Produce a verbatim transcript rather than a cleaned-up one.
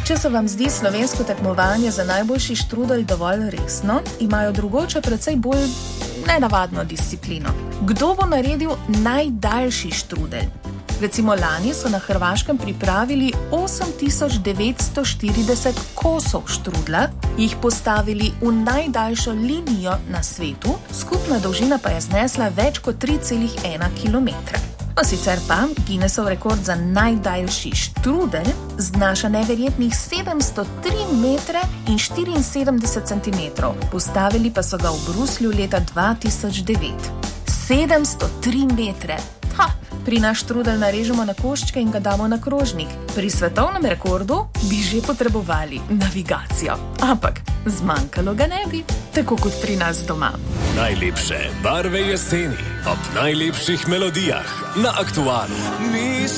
Če se vam zdi slovensko tekmovanje za najboljši štrudelj dovolj resno, imajo drugoče precej bolj nenavadno disciplino. Kdo bo naredil najdaljši štrudelj? Recimo lani so na Hrvaškem pripravili osem tisoč devetsto štirideset kosov štrudla, jih postavili v najdaljšo linijo na svetu, skupna dolžina pa je znesla več kot tri celih ena kilometra. No, sicer pa Guinnessov rekord za najdaljši štrudelj znaša neverjetnih sedemsto tri metre in štiriinsedemdeset centimetrov. Postavili pa so ga v Bruslju leta dva tisoč devet. sedemsto tri metre. Ha! Pri naš štrudel narežemo na koščke in ga damo na krožnik. Pri svetovnem rekordu bi že potrebovali navigacijo. Ampak zmanjkalo ga ne bi, tako kot pri nas doma. Najlepše barve jeseni ob najlepših melodijah na Aktualu.